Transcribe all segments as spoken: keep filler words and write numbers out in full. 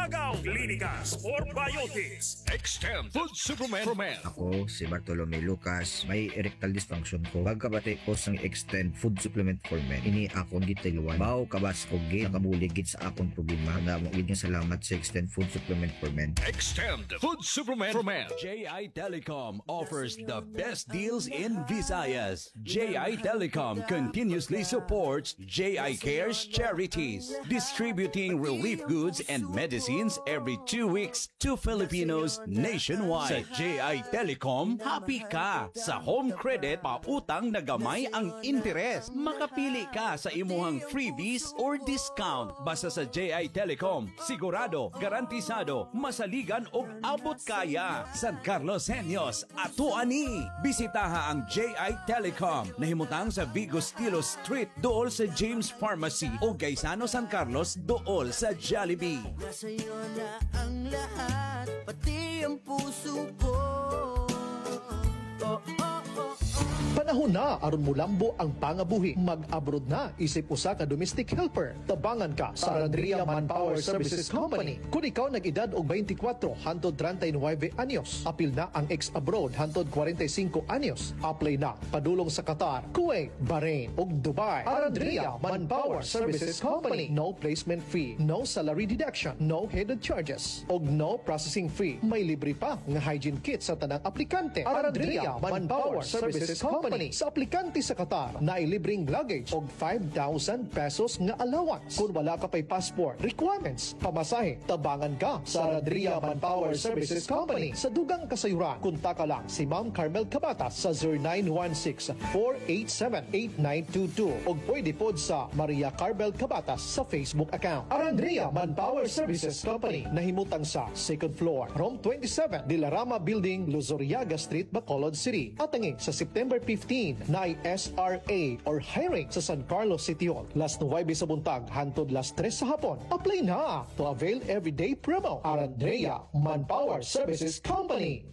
Sagaw Clinicas for Biotics. Extend Food Supplement for Men. Ako, si Bartolome Lucas, may erectile dysfunction ko. Pagkabati ko sang Extend Food Supplement for Men, ini akong gitiluan. Bao kabas ko gi, nakabulig git sa akong problema. Na mawid nga salamat sa Extend Food Supplement for Men. Extend Food Supplement for Men. J I Telecom offers the best deals in Visayas. J I Telecom continuously supports J I Cares Charities, distributing relief goods and medicines every two weeks to Filipinos nationwide. Sa J I Telecom, happy ka! Sa home credit, pautang na gamay ang interes. Makapili ka sa imuhang freebies or discount. Basta sa J I Telecom, sigurado, garantisado, masaligan o abot kaya. San Carlos Senyos, ato ani. Bisitaha ang J I Telecom. Nahimutang sa Vigo Stilo Street, dool sa James Pharmacy o Gaisano San Carlos, dool sa Jollibee. Sa'yo na ang lahat, pati ang puso ko. Oh, oh, oh, oh. Panahon na aron mulambo ang pangabuhi. Mag-abroad na isip usa ka domestic helper. Tabangan ka sa Arandria Manpower Services Company. Kung ikaw nag-edad og twenty-four hangtod thirty-nine anyos, apil na ang ex-abroad hangtod forty-five anyos. Apply na padulong sa Qatar, Kuwait, Bahrain ug Dubai. Arandria Manpower Services Company. No placement fee, no salary deduction, no hidden charges, ug no processing fee. May libre pa nga hygiene kit sa tanang aplikante. Arandria Manpower Services Company. Sa aplikante sa Qatar na ilibreng luggage og five thousand pesos nga allowance. Kung wala ka pa'y passport requirements, pamasahe, tabangan ka sa Arandria Manpower Services Company. Sa dugang kasayuran, kontak ka lang si Ma'am Carmel Cabatas sa zero nine one six, four eight seven, eight nine two two o pwede pod sa Maria Carmel Cabatas sa Facebook account. Arandria Manpower Services Company, nahimutang sa second floor, room twenty-seven, Dilarama Building, Luzuriaga Street, Bacolod City. At angin sa September fifteen na ay S R A or hiring sa San Carlos City Hall. Last Nuwebe sa buntag, hantod last tres sa hapon. Apply na to avail everyday promo. Arandrea Manpower Services Company.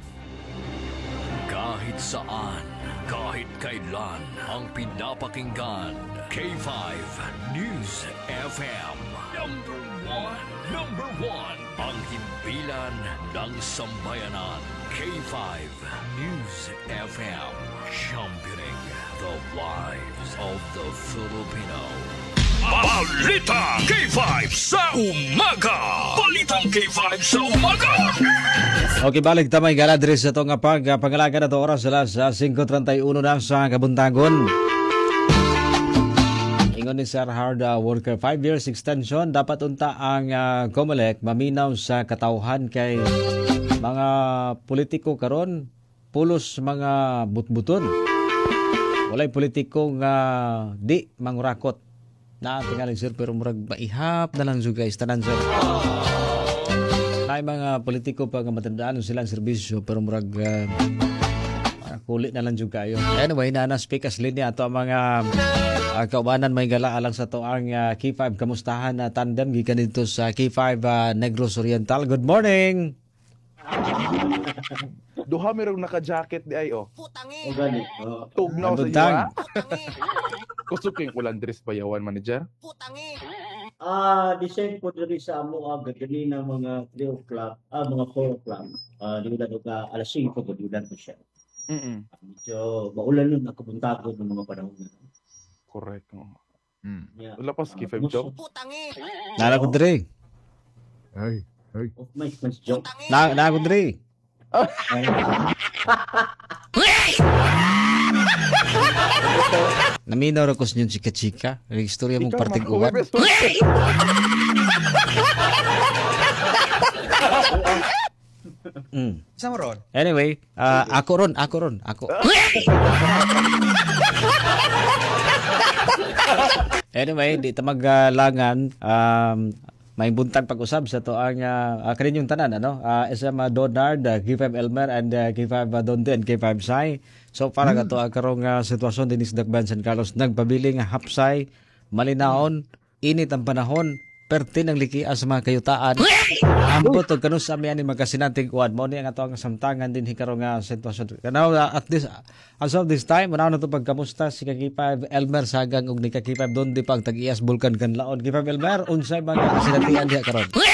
Kahit saan, kahit kailan, ang pinapakinggan. K five News F M. Number one. Number one. Ang himpilan ng sambayanan. K five News F M. Championing the lives of the Filipino. Balita K five sa umaga. Balitang K five sa umaga. Okay, balik tamay galadres sa itong pag pangalaga na ito oras alas five thirty-one na sa kabuntagon. Ingon ni Sir Hard uh, Worker five years extension dapat unta ang uh, COMELEC maminaw sa katawhan kay mga politiko karon pulos mga butbuton. Walay politiko nga di mangurakot. Na tingaling sir pero murag maihap na lang so guys tanan sir. Nay mga politiko pa nga matandaan silang serbisyo pero murag uh, kulit na lang jud kayo. Anyway, na na speak as linya ato ang mga uh, kaubanan may gala alang sa to ang uh, K five kamustahan na uh, tandem gikan dito sa K five uh, Negros Oriental. Good morning. Duha merong naka-jacket di ay oh. Putangi! O gani. Oh. Tugnaw sa Buntag. iya. Putangi! Kusuking ulan dres bayawan manager. Putangi! Ah, design po diri sa amo ang gadali ng mga three o'clock, ah mga four o'clock. Ah, di ulan ka alas five ko di ulan ko siya. Mm. Ah, medyo maulan nun nakabuntago ng mga panahon na. Correct. Oh. Hmm. Yeah. Wala pa ski five job. Putangi! Nala ko diri. Ay, ay. Of my friends joke. Putangi! Na na ko diri. Naminaw ra ko sa si Kachika. Istorya mong partig uwan. Mm. Sama ron? Anyway, uh, ako ron, ako ron, ako. Anyway, di ta maglangan um may buntag pag-usab sa to ang uh, kaninyong tanan ano uh, S M Donard, uh, K five Elmer and uh, K five Donde and K five Sai. So para hmm. kato ang karong uh, sitwasyon dinis Dagban San Carlos nagpabiling hapsay malinaon init ang panahon perti ng likia sa mga kayutaan. Ambot og kanus sa ani magkasinanting kuan mo ni ang ato ang samtangan din hikarong nga sitwasyon. Kanaw at this as of this time manaw na to pagkamusta si K five Elmer Sagang ug ni K five Donde pang tag-iyas Bulkan Kanlaon. K five Elmer unsay mga kasinatian diha karon?